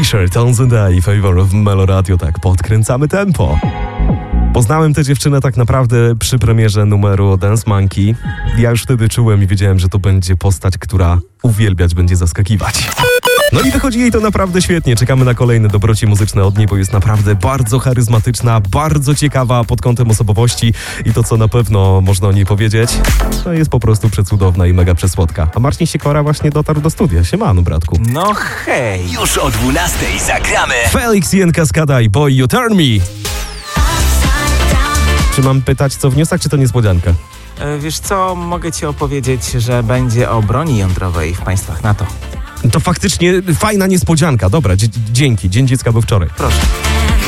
Fisher, Tones and I, Favor of Meloradio, tak, podkręcamy tempo. Poznałem tę dziewczynę tak naprawdę przy premierze numeru Dance Monkey. Ja już wtedy czułem i wiedziałem, że to będzie postać, która uwielbiać będzie zaskakiwać. No i wychodzi jej to naprawdę świetnie. Czekamy na kolejne dobroci muzyczne od niej, bo jest naprawdę bardzo charyzmatyczna, bardzo ciekawa pod kątem osobowości i to, co na pewno można o niej powiedzieć, to jest po prostu przecudowna i mega przesłodka. A Marcin Sikora właśnie dotarł do studia. Siemano, bratku. No hej! Już o 12:00 zagramy. Felix Jen Cascada i Boy You Turn Me. Czy mam pytać, co w newsach, czy to niespodzianka? Wiesz co, mogę ci opowiedzieć, że będzie o broni jądrowej w państwach NATO. To faktycznie fajna niespodzianka. Dobra, dzięki. Dzień Dziecka był wczoraj. Proszę.